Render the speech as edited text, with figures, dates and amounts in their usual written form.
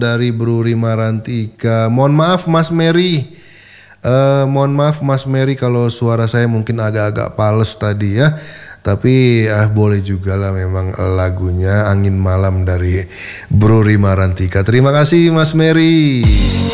dari Bro Rima Rantika. Mohon maaf Mas Mary. Mohon maaf Mas Mary kalau suara saya mungkin agak-agak pales tadi ya. Tapi boleh juga lah memang lagunya Angin Malam dari Bro Rima Rantika. Terima kasih Mas Mary.